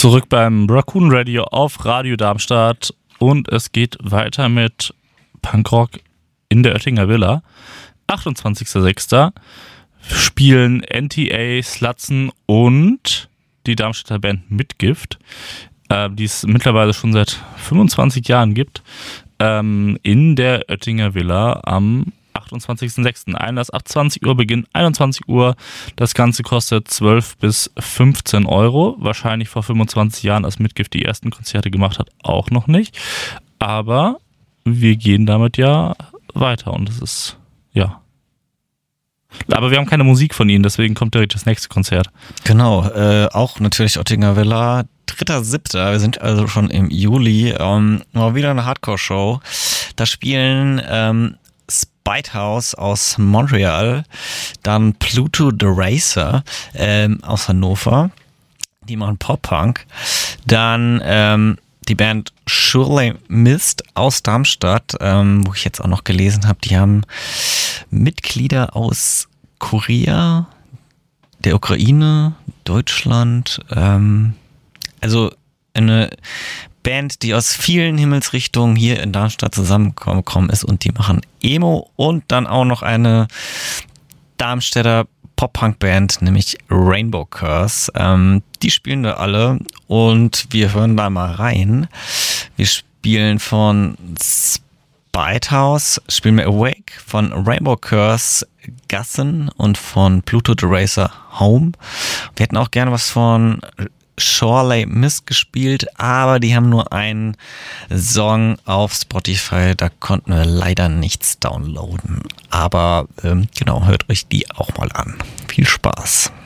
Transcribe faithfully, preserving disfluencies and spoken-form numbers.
Zurück beim Raccoon Radio auf Radio Darmstadt und es geht weiter mit Punkrock in der Oettinger Villa. achtundzwanzigster sechster spielen N T A, Slutzen und die Darmstädter Band Mitgift, äh, die es mittlerweile schon seit fünfundzwanzig Jahren gibt, ähm, in der Oettinger Villa am achtundzwanzigster sechster Einlass ab zwanzig Uhr, Beginn einundzwanzig Uhr. Das Ganze kostet zwölf bis fünfzehn Euro. Wahrscheinlich vor fünfundzwanzig Jahren, als Mitgift die ersten Konzerte gemacht hat, auch noch nicht. Aber wir gehen damit ja weiter und es ist, ja. Aber wir haben keine Musik von ihnen, deswegen kommt direkt das nächste Konzert. Genau, äh, auch natürlich Oettinger Villa, dritter siebter Wir sind also schon im Juli. Ähm, mal wieder eine Hardcore-Show. Da spielen ähm, Spitehouse aus Montreal, dann Pluto the Racer ähm, aus Hannover. Die machen Pop-Punk. Dann ähm, die Band Surely Mist aus Darmstadt, ähm, wo ich jetzt auch noch gelesen habe, die haben Mitglieder aus Korea, der Ukraine, Deutschland, ähm, also eine Band, die aus vielen Himmelsrichtungen hier in Darmstadt zusammengekommen ist und die machen Emo und dann auch noch eine Darmstädter Pop-Punk-Band, nämlich Rainbow Curse. Ähm, die spielen da alle und wir hören da mal rein. Wir spielen von Spitehouse, spielen wir Awake, von Rainbow Curse Gassen und von Pluto the Racer Home. Wir hätten auch gerne was von Surely Mist gespielt, aber die haben nur einen Song auf Spotify, da konnten wir leider nichts downloaden. Aber ähm, genau, hört euch die auch mal an. Viel Spaß.